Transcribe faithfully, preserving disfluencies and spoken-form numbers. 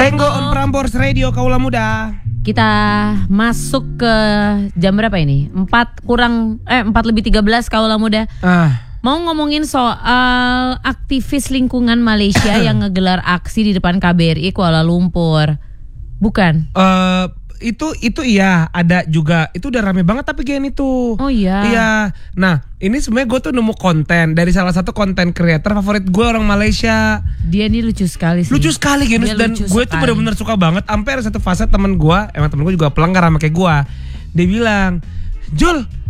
Tenggo on Prambors Radio Kaula Muda. Kita masuk ke jam berapa ini? empat kurang eh empat lebih tiga belas Kaula Muda. Ah. Mau ngomongin soal aktivis lingkungan Malaysia yang ngegelar aksi di depan K B R I Kuala Lumpur. Bukan? Uh, itu itu iya ada juga. Itu udah rame banget tapi Gen itu. Oh iya. Iya. Nah ini sebenarnya gue tuh nemu konten dari salah satu konten creator favorit gue orang Malaysia. Dia ini lucu sekali sih. Lucu sekali Genus. Dan gue tuh benar-benar suka banget. Sampai ada satu fase temen gue, emang temen gue juga pelanggar sama kayak gue. Dia bilang, Jul,